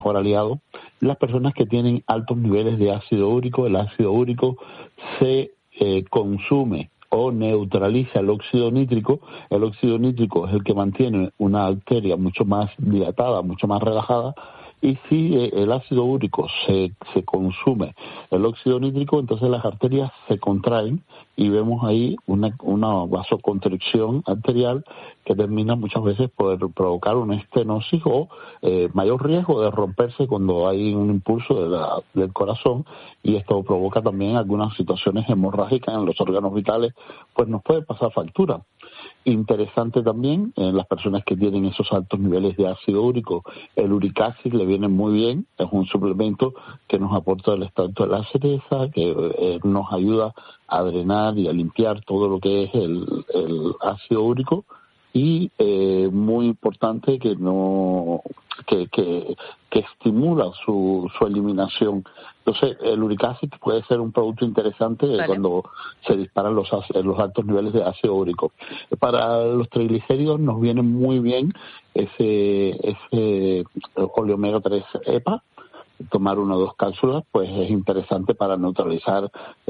mejor aliado. Las personas que tienen altos niveles de ácido úrico, el ácido úrico se consume o neutraliza el óxido nítrico. El óxido nítrico es el que mantiene una arteria mucho más dilatada, mucho más relajada, y si el ácido úrico se consume el óxido nítrico, entonces las arterias se contraen y vemos ahí una vasoconstricción arterial que termina muchas veces por provocar una estenosis o mayor riesgo de romperse cuando hay un impulso del corazón, y esto provoca también algunas situaciones hemorrágicas en los órganos vitales, pues nos puede pasar factura. Interesante también en las personas que tienen esos altos niveles de ácido úrico, el Uric Acid le viene muy bien, es un suplemento que nos aporta el extracto de la cereza, que nos ayuda a drenar y a limpiar todo lo que es el ácido úrico, y muy importante que estimula su eliminación. Entonces, el Uric Acid puede ser un producto interesante cuando se disparan los altos niveles de ácido úrico. Para los triglicéridos nos viene muy bien ese oleomega 3 EPA. Tomar 1 o 2 cápsulas pues es interesante para neutralizar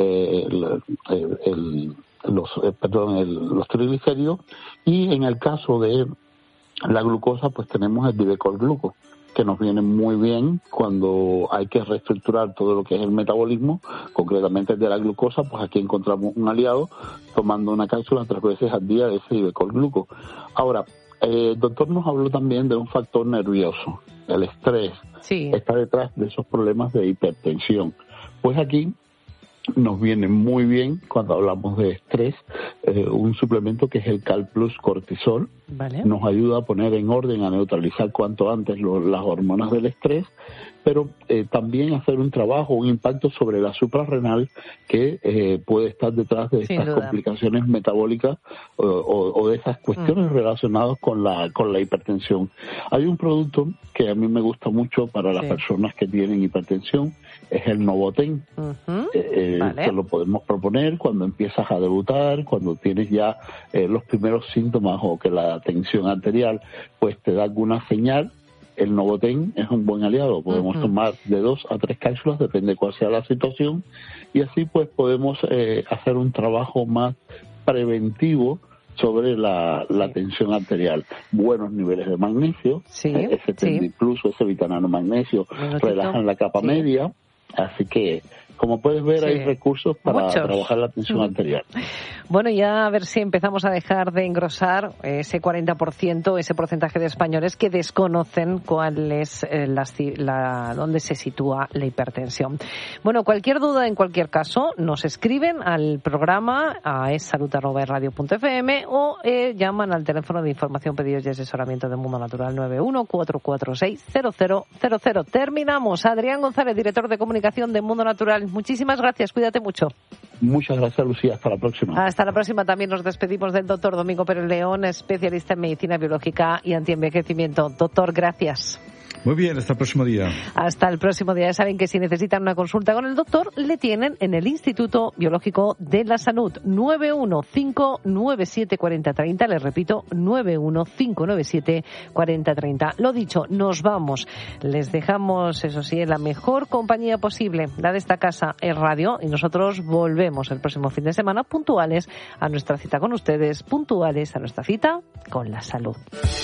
los triglicéridos. Y en el caso de la glucosa, pues tenemos el Divecol Gluco, que nos viene muy bien cuando hay que reestructurar todo lo que es el metabolismo, concretamente el de la glucosa. Pues aquí encontramos un aliado tomando una cápsula 3 veces al día de ese Divecol Gluco. Ahora, el doctor nos habló también de un factor nervioso, el estrés. Sí. Está detrás de esos problemas de hipertensión. Pues aquí nos viene muy bien, cuando hablamos de estrés, un suplemento que es el Cal Plus Cortisol. Vale. Nos ayuda a poner en orden, a neutralizar cuanto antes las hormonas del estrés, pero también hacer un trabajo, un impacto sobre la suprarrenal que puede estar detrás de estas complicaciones metabólicas o de esas cuestiones relacionadas con la hipertensión. Hay un producto que a mí me gusta mucho para las personas que tienen hipertensión, es el Novoten. Se lo podemos proponer cuando empiezas a debutar, cuando tienes ya los primeros síntomas o que la tensión arterial pues te da alguna señal. El Novoten es un buen aliado. Podemos tomar de 2 a 3 cápsulas, depende de cuál sea la situación, y así pues podemos hacer un trabajo más preventivo sobre la tensión arterial. Buenos niveles de magnesio, ese Tendi Plus o ese Vitanano Magnesio relajan la capa media, así que como puedes ver, hay recursos para trabajar la tensión arterial. Bueno, ya a ver si empezamos a dejar de engrosar ese 40%, ese porcentaje de españoles que desconocen cuál es dónde se sitúa la hipertensión. Bueno, cualquier duda, en cualquier caso, nos escriben al programa a essalud@radio.fm o llaman al teléfono de información, pedidos y asesoramiento de Mundo Natural 91-446-0000. Terminamos. Adrián González, director de comunicación de Mundo Natural. Muchísimas gracias, cuídate mucho. Muchas gracias, Lucía. Hasta la próxima. Hasta la próxima. También nos despedimos del doctor Domingo Pérez León, especialista en medicina biológica y antienvejecimiento. Doctor, gracias. Muy bien, hasta el próximo día. Hasta el próximo día. Ya saben que si necesitan una consulta con el doctor, le tienen en el Instituto Biológico de la Salud. 915974030. Les repito, 915974030. Lo dicho, nos vamos. Les dejamos, eso sí, en la mejor compañía posible, la de esta casa, es radio, y nosotros volvemos el próximo fin de semana puntuales a nuestra cita con ustedes, puntuales a nuestra cita con la salud.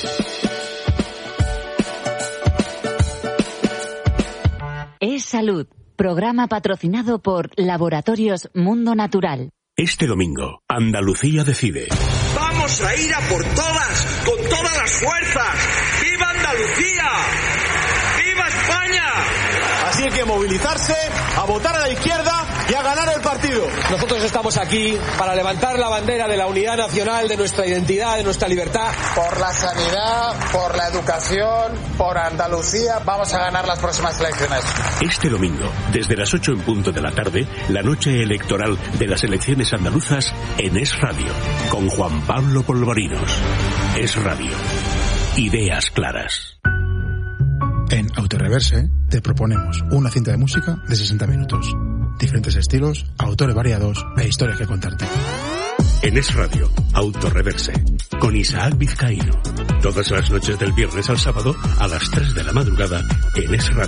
Es Salud, programa patrocinado por Laboratorios Mundo Natural. Este domingo, Andalucía decide. ¡Vamos a ir a por todas, con todas las fuerzas! ¡Viva Andalucía! ¡Viva España! Así hay que movilizarse, a votar a la izquierda y a ganar el partido. Nosotros estamos aquí para levantar la bandera de la unidad nacional, de nuestra identidad, de nuestra libertad. Por la sanidad, por la educación, por Andalucía, vamos a ganar las próximas elecciones. Este domingo, desde las 8 en punto de la tarde, la noche electoral de las elecciones andaluzas en Es Radio, con Juan Pablo Polvorinos. Es Radio. Ideas claras. En Autoreverse te proponemos una cinta de música de 60 minutos. Diferentes estilos, autores variados e historias que contarte. En Es Radio, Autorreverse, con Isaac Vizcaíno. Todas las noches del viernes al sábado a las 3 de la madrugada en Es Radio.